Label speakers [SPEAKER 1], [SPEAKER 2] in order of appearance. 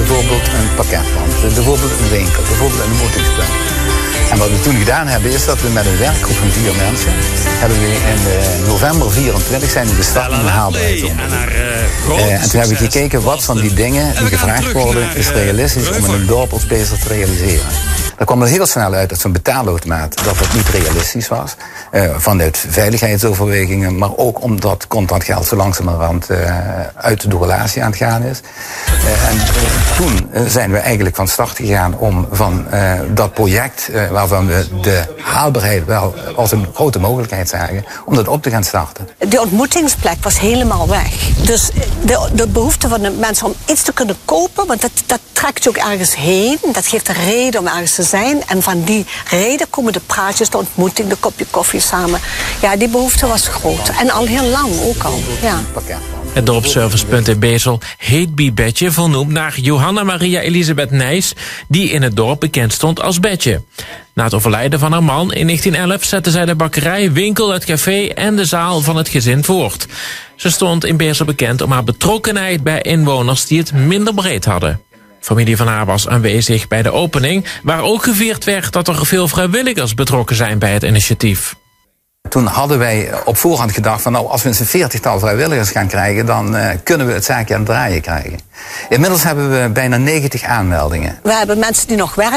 [SPEAKER 1] bijvoorbeeld een pakketband, bijvoorbeeld een winkel, bijvoorbeeld een ontmoetingspunt. En wat we toen gedaan hebben, is dat we met een werkgroep van 4 mensen, hebben we in november 24 zijn we gestart met een haalbaarheidsonderzoek. En toen hebben we gekeken wat van die dingen die gevraagd worden, is realistisch om in een dorp als Bezel te realiseren. Daar kwam er heel snel uit dat zo'n betaalautomaat dat niet realistisch was. Vanuit veiligheidsoverwegingen, maar ook omdat contant geld zo langzamerhand uit de relatie aan het gaan is. En toen zijn we eigenlijk van start gegaan om van dat project, waarvan we de haalbaarheid wel als een grote mogelijkheid zagen, om dat op te gaan starten.
[SPEAKER 2] De ontmoetingsplek was helemaal weg. Dus de behoefte van de mensen om iets te kunnen kopen, want dat trekt je ook ergens heen. Dat geeft een reden om ergens te zijn. En van die reden komen de praatjes, de ontmoeting, de kopje koffie samen. Ja, die behoefte was groot. En al heel lang ook al. Ja.
[SPEAKER 3] Het dorpsservicepunt in Bezel heet Bibetje, vernoemd naar Johanna Maria Elisabeth Nijs, die in het dorp bekend stond als Betje. Na het overlijden van haar man in 1911 zette zij de bakkerij, winkel, het café en de zaal van het gezin voort. Ze stond in Bezel bekend om haar betrokkenheid bij inwoners die het minder breed hadden. Familie van haar was aanwezig bij de opening, waar ook gevierd werd dat er veel vrijwilligers betrokken zijn bij het initiatief.
[SPEAKER 1] Toen hadden wij op voorhand gedacht van nou, als we eens een 40-tal vrijwilligers gaan krijgen, dan kunnen we het zaakje aan het draaien krijgen. Inmiddels hebben we bijna 90 aanmeldingen.
[SPEAKER 2] We hebben mensen die nog werken.